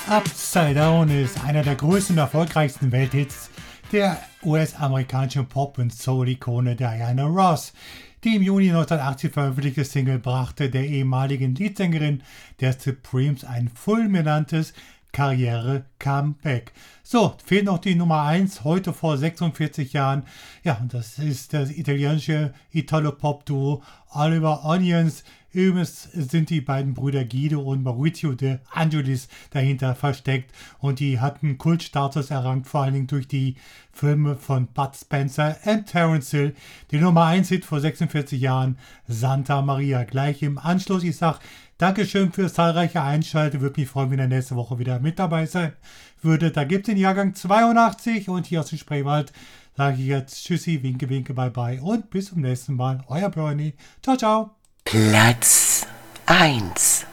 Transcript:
Upside Down ist einer der größten und erfolgreichsten Welthits der US-amerikanischen Pop- und Soul-Ikone Diana Ross. Die im Juni 1980 veröffentlichte Single brachte der ehemaligen Leadsängerin der Supremes ein fulminantes Karriere-Comeback. So, fehlt noch die Nummer 1, heute vor 46 Jahren. Ja, und das ist das italienische Italo-Pop-Duo Oliver Onions. Übrigens sind die beiden Brüder Guido und Maurizio de Angelis dahinter versteckt und die hatten Kultstatus erlangt, vor allen Dingen durch die Filme von Bud Spencer und Terence Hill. Die Nummer 1 Hit vor 46 Jahren, Santa Maria. Gleich im Anschluss, ich sag Dankeschön fürs zahlreiche Einschalten, würde mich freuen, wenn ihr nächste Woche wieder mit dabei sein würdet. Da gibt es den Jahrgang 82 und hier aus dem Spreewald sage ich jetzt Tschüssi, winke, winke, bye bye und bis zum nächsten Mal. Euer Bernie. Ciao, ciao. Platz 1